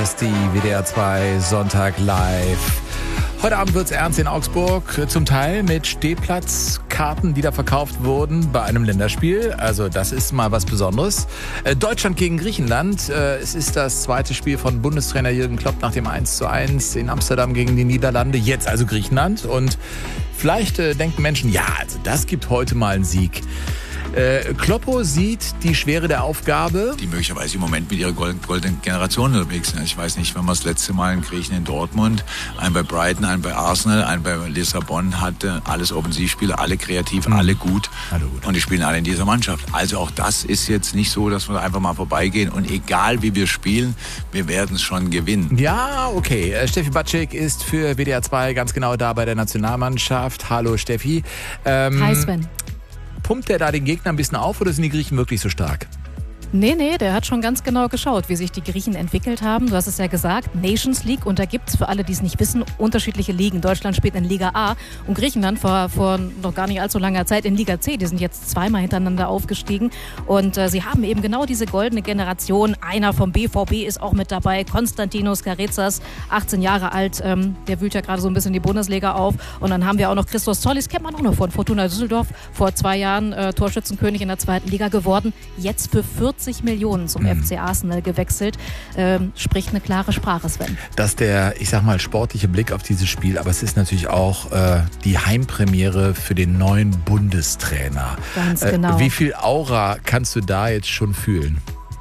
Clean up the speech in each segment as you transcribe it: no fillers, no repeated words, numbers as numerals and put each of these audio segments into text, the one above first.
Das ist die WDR 2 Sonntag live. Heute Abend wird's ernst in Augsburg, zum Teil mit Stehplatzkarten, die da verkauft wurden bei einem Länderspiel. Also das ist mal was Besonderes. Deutschland gegen Griechenland. Es ist das zweite Spiel von Bundestrainer Jürgen Klopp nach dem 1:1 in Amsterdam gegen die Niederlande. Jetzt also Griechenland. Und vielleicht denken Menschen, ja, also das gibt heute mal einen Sieg. Kloppo sieht die Schwere der Aufgabe. Die möglicherweise im Moment mit ihrer goldenen Generation unterwegs sind. Ich weiß nicht, wenn man das letzte Mal in Griechen in Dortmund, einen bei Brighton, einen bei Arsenal, einen bei Lissabon hatte, alles Offensivspieler, alle kreativ, alle gut. Und die spielen alle in dieser Mannschaft. Also auch das ist jetzt nicht so, dass wir einfach mal vorbeigehen und egal wie wir spielen, wir werden es schon gewinnen. Ja, okay. Steffi Batschik ist für WDR 2 ganz genau da bei der Nationalmannschaft. Hallo Steffi. Hi Sven. Pumpt der da den Gegner ein bisschen auf oder sind die Griechen wirklich so stark? Nee, der hat schon ganz genau geschaut, wie sich die Griechen entwickelt haben. Du hast es ja gesagt, Nations League. Und da gibt es, für alle, die es nicht wissen, unterschiedliche Ligen. Deutschland spielt in Liga A und Griechenland vor noch gar nicht allzu langer Zeit in Liga C. Die sind jetzt zweimal hintereinander aufgestiegen. Und sie haben eben genau diese goldene Generation. Einer vom BVB ist auch mit dabei, Konstantinos Karizas, 18 Jahre alt. Der wühlt ja gerade so ein bisschen die Bundesliga auf. Und dann haben wir auch noch Christos Zollis, kennt man auch noch von Fortuna Düsseldorf. Vor 2 Jahren Torschützenkönig in der 2. Liga geworden. Jetzt für 40 Millionen zum FC Arsenal gewechselt. Spricht eine klare Sprache, Sven. Das ist der, ich sag mal, sportliche Blick auf dieses Spiel, aber es ist natürlich auch die Heimpremiere für den neuen Bundestrainer. Ganz genau. Wie viel Aura kannst du da jetzt schon fühlen?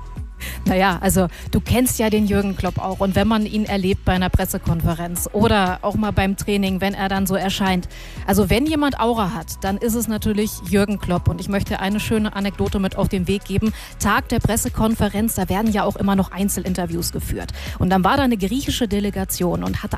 Naja, also du kennst ja den Jürgen Klopp auch und wenn man ihn erlebt bei einer Pressekonferenz oder auch mal beim Training, wenn er dann so erscheint. Also wenn jemand Aura hat, dann ist es natürlich Jürgen Klopp und ich möchte eine schöne Anekdote mit auf den Weg geben. Tag der Pressekonferenz, da werden ja auch immer noch Einzelinterviews geführt und dann war da eine griechische Delegation und hatte